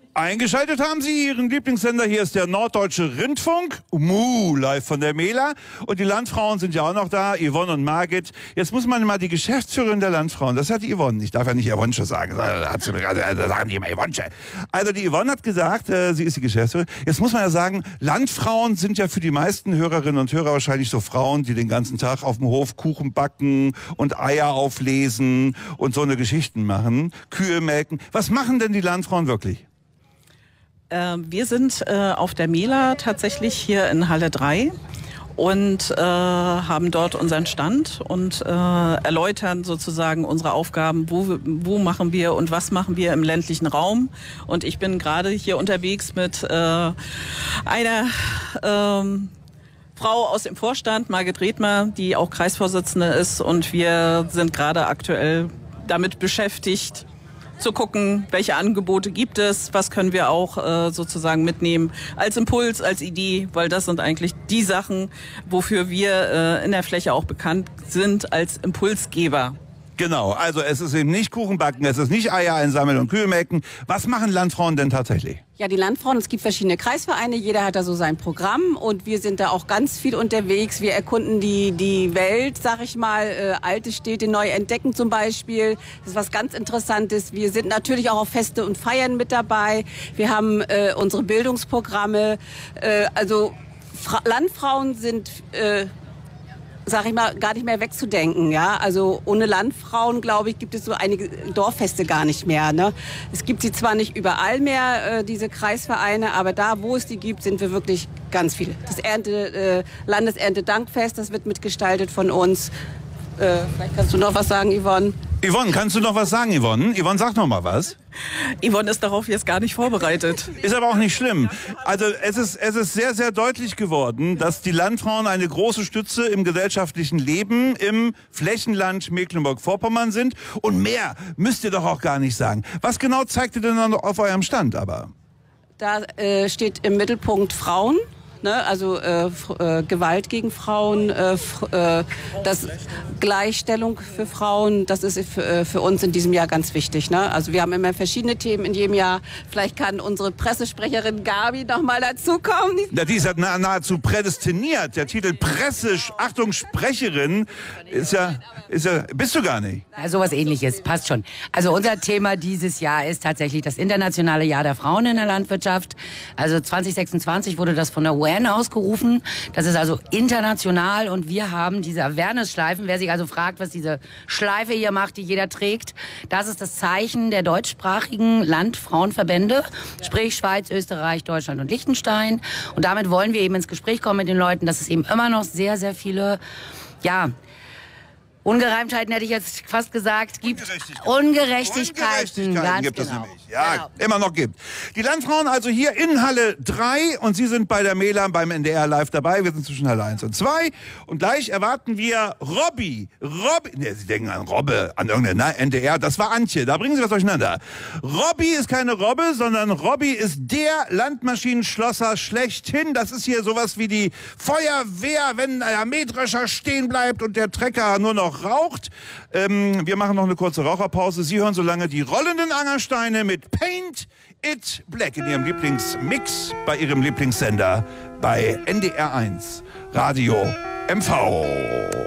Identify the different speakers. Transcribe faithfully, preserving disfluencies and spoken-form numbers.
Speaker 1: Eingeschaltet haben Sie Ihren Lieblingssender. Hier ist der Norddeutsche Rundfunk. Mu, live von der Mela. Und die Landfrauen sind ja auch noch da, Yvonne und Margit. Jetzt muss man mal die Geschäftsführerin der Landfrauen, das hat die Yvonne, ich darf ja nicht Yvonne sagen, da hat sie mir gerade, da sagen die immer Yvonne. Also die Yvonne hat gesagt, äh, sie ist die Geschäftsführerin. Jetzt muss man ja sagen, Landfrauen sind ja für die meisten Hörerinnen und Hörer wahrscheinlich so Frauen, die den ganzen Tag auf dem Hof Kuchen backen und Eier auflesen und so eine Geschichten machen, Kühe melken. Was machen denn die Landfrauen wirklich?
Speaker 2: Wir sind äh, auf der Mela tatsächlich hier in Halle drei und äh, haben dort unseren Stand und äh, erläutern sozusagen unsere Aufgaben, wo, wo machen wir und was machen wir im ländlichen Raum. Und ich bin gerade hier unterwegs mit äh, einer ähm, Frau aus dem Vorstand, Margit Redmer, die auch Kreisvorsitzende ist, und wir sind gerade aktuell damit beschäftigt, zu gucken, welche Angebote gibt es, was können wir auch äh, sozusagen mitnehmen als Impuls, als Idee, weil das sind eigentlich die Sachen, wofür wir äh, in der Fläche auch bekannt sind als Impulsgeber.
Speaker 1: Genau, also es ist eben nicht Kuchen backen, es ist nicht Eier einsammeln und Kühe melken. Was machen Landfrauen denn tatsächlich?
Speaker 3: Ja, die Landfrauen, es gibt verschiedene Kreisvereine, jeder hat da so sein Programm und wir sind da auch ganz viel unterwegs. Wir erkunden die, die Welt, sag ich mal, äh, alte Städte neu entdecken zum Beispiel. Das ist was ganz Interessantes. Wir sind natürlich auch auf Feste und Feiern mit dabei. Wir haben äh, unsere Bildungsprogramme. Äh, also Fra- Landfrauen sind... Äh, sag ich mal, gar nicht mehr wegzudenken, ja. Also ohne Landfrauen, glaube ich, gibt es so einige Dorffeste gar nicht mehr, ne. Es gibt sie zwar nicht überall mehr, äh, diese Kreisvereine, aber da, wo es die gibt, sind wir wirklich ganz viele. Das Ernte, äh, Landeserntedankfest, das wird mitgestaltet von uns. Äh, vielleicht kannst du noch was sagen, Yvonne?
Speaker 1: Yvonne, kannst du noch was sagen, Yvonne? Yvonne, sag noch mal was.
Speaker 2: Yvonne ist darauf jetzt gar nicht vorbereitet.
Speaker 1: Ist aber auch nicht schlimm. Also es ist, es ist sehr, sehr deutlich geworden, dass die Landfrauen eine große Stütze im gesellschaftlichen Leben im Flächenland Mecklenburg-Vorpommern sind. Und mehr müsst ihr doch auch gar nicht sagen. Was genau zeigt ihr denn dann auf eurem Stand aber?
Speaker 3: Da äh, steht im Mittelpunkt Frauen. Ne, also äh, äh, Gewalt gegen Frauen, äh, äh, das Gleichstellung für Frauen, das ist für, äh, für uns in diesem Jahr ganz wichtig. Ne? Also wir haben immer verschiedene Themen in jedem Jahr. Vielleicht kann unsere Pressesprecherin Gabi noch mal dazukommen.
Speaker 1: Na, die ist ja nahezu prädestiniert. Der Titel Presse, Achtung, Sprecherin ist ja, ist ja, bist du gar nicht.
Speaker 4: Ja, sowas Ähnliches, passt schon. Also unser Thema dieses Jahr ist tatsächlich das internationale Jahr der Frauen in der Landwirtschaft. Also zwanzig sechsundzwanzig wurde das von der U N ausgerufen. Das ist also international und wir haben diese Awareness-Schleifen. Wer sich also fragt, was diese Schleife hier macht, die jeder trägt, das ist das Zeichen der deutschsprachigen Landfrauenverbände, sprich Schweiz, Österreich, Deutschland und Liechtenstein. Und damit wollen wir eben ins Gespräch kommen mit den Leuten, dass es eben immer noch sehr, sehr viele, ja, Ungereimtheiten hätte ich jetzt fast gesagt, gibt
Speaker 1: Ungerechtigkeiten,
Speaker 4: Ungerechtigkeiten,
Speaker 1: Ungerechtigkeiten
Speaker 4: ganz
Speaker 1: gibt
Speaker 4: genau.
Speaker 1: es nämlich. Ja,
Speaker 4: Genau.
Speaker 1: immer noch gibt. Die Landfrauen also hier in Halle drei und Sie sind bei der Mela beim N D R live dabei. Wir sind zwischen Halle eins und zwei und gleich erwarten wir Robby. Robby, ne, Sie denken an Robbe, an irgendeine N D R, das war Antje, da bringen Sie was durcheinander. Robby ist keine Robbe, sondern Robby ist der Landmaschinenschlosser schlechthin. Das ist hier sowas wie die Feuerwehr, wenn der Mähdrescher stehen bleibt und der Trecker nur noch raucht. Ähm, wir machen noch eine kurze Raucherpause. Sie hören so lange die rollenden Angersteine mit Paint It Black in Ihrem Lieblingsmix bei Ihrem Lieblingssender bei N D R eins Radio M V.